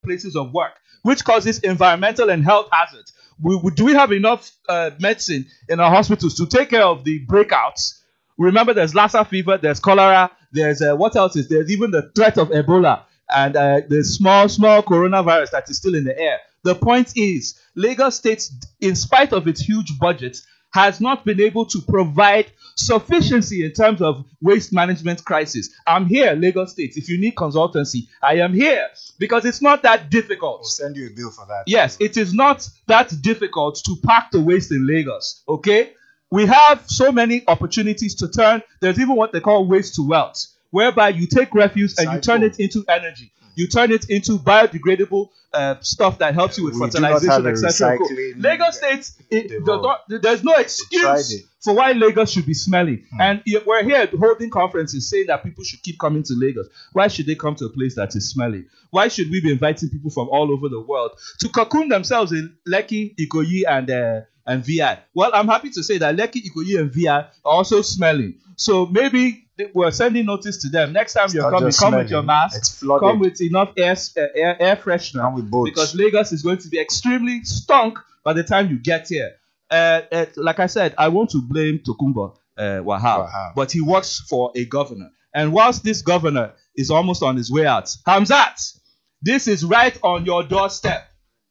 places of work, which causes environmental and health hazards. Do we have enough medicine in our hospitals to take care of the breakouts? Remember, there's Lassa fever, there's cholera, there's what else is there's even the threat of Ebola and the small coronavirus that is still in the air. The point is, Lagos State, in spite of its huge budget, has not been able to provide sufficiency in terms of waste management crisis. I'm here, Lagos State. If you need consultancy, I am here, because it's not that difficult. We'll send you a bill for that. Yes, it is not that difficult to pack the waste in Lagos, okay? We have so many opportunities to turn. There's even what they call waste to wealth, whereby you take refuse and you turn it into energy. You turn it into biodegradable stuff that helps you with fertilization, etc. Lagos State, there's no excuse for why Lagos should be smelly. And we're here holding conferences saying that people should keep coming to Lagos. Why should they come to a place that is smelly? Why should we be inviting people from all over the world to cocoon themselves in Lekki, Ikoyi, and VI? Well, I'm happy to say that Lekki, Ikoyi, and VI are also smelling. So maybe we're sending notice to them. Next time you're coming, come with your mask. Come with enough air freshener, because Lagos is going to be extremely stunk by the time you get here. Like I said, I want to blame Tokunbo Wahab, but he works for a governor. And whilst this governor is almost on his way out, Hamzat, this is right on your doorstep.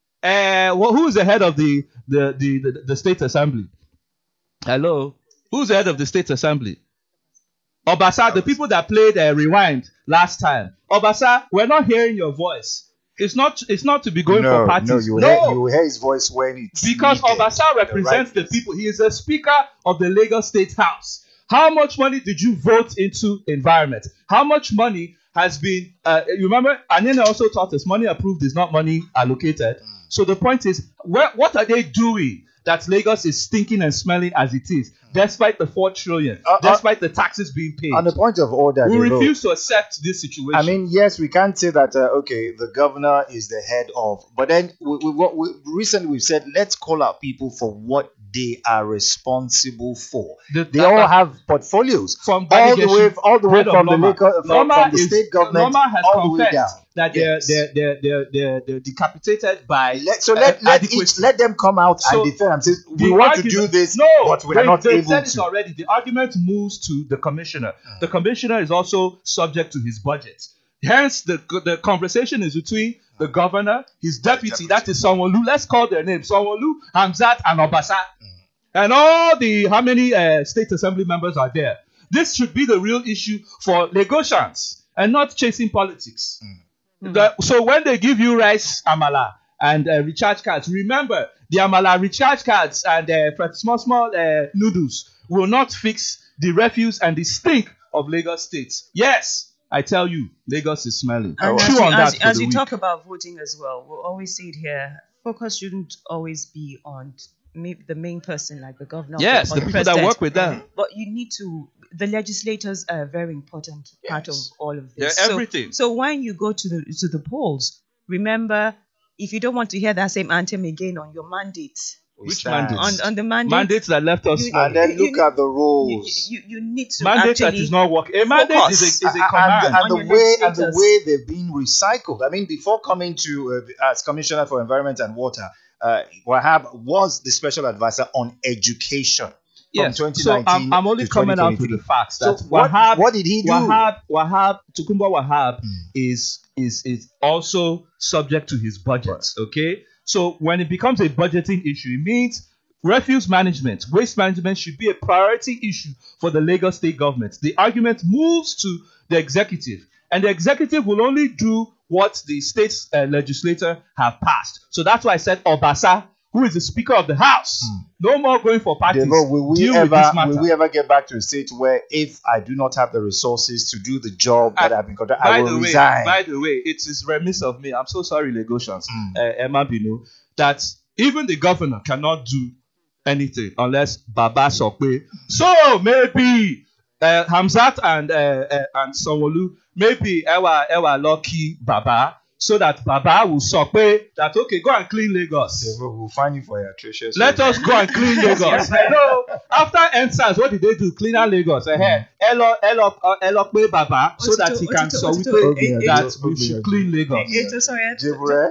Who is the head of the State Assembly? Hello? Who's the head of the State Assembly? Obasa, the people that played Rewind last time. Obasa, we're not hearing your voice. It's not to be going for parties. You will hear his voice when it's because needed. Obasa represents the people. He is the Speaker of the Lagos State House. How much money did you vote into environment? How much money has been... you remember, Anene also taught us money approved is not money allocated. So the point is, what are they doing that Lagos is stinking and smelling as it is, despite the 4 trillion, despite the taxes being paid? On the point of order, we refuse to accept this situation. I mean, yes, we can't say that, the governor is the head of, but then recently we've said, let's call out people for what they are responsible for. They all have portfolios all the way from the state government all the way down. That they're decapitated by. Let them come out and defend and say, we want to do this, but we are not able to. Said it already. The argument moves to the commissioner. The commissioner is also subject to his budget. Hence, the conversation is between the governor, his deputy, that is Sanwo-Olu. Let's call their names: Sanwo-Olu, Hamzat, and Obasa. And all how many state assembly members are there? This should be the real issue for Lagosians and not chasing politics. So when they give you rice, amala, and recharge cards, remember the amala, recharge cards, and small noodles will not fix the refuse and the stink of Lagos State. Yes, I tell you, Lagos is smelling. And as you talk about voting as well, we'll always see it here. Focus shouldn't always be on the main person like the governor. Yes, the people that work with them. But you need to. The legislators are a very important part of all of this. They're everything. So when you go to the polls, remember, if you don't want to hear that same anthem again on your mandate. Which mandates? On the mandate. Mandates that left us. And then look at the roles. You need to mandate that is not working. A mandate is a command. And the way they've been recycled. I mean, before coming to as Commissioner for Environment and Water, Wahab was the special advisor on education. Yes, from 2019 so I'm only coming out with the facts that what did he do? Tokunbo Wahab is also subject to his budget. Okay, so when it becomes a budgeting issue, it means refuse management, waste management should be a priority issue for the Lagos State government. The argument moves to the executive, and the executive will only do what the state legislature have passed. So that's why I said Obasa, who is the Speaker of the House. No more going for parties. Will we ever get back to a state where if I do not have the resources to do the job that I've been conducting, I will resign? By the way, it is remiss of me. I'm so sorry, Lagosians, Emma Bino, that even the governor cannot do anything unless Baba Sokwe. So maybe Hamzat and Sanwo-Olu, maybe Ewa Lucky Baba, so that Baba will say that, okay, go and clean Lagos. Yeah, we'll find you for your atrocious. Let us go and clean Lagos. Hello. After EndSARS, what did they do? Clean out Lagos. Hello, Baba, so that he can that we should clean Lagos.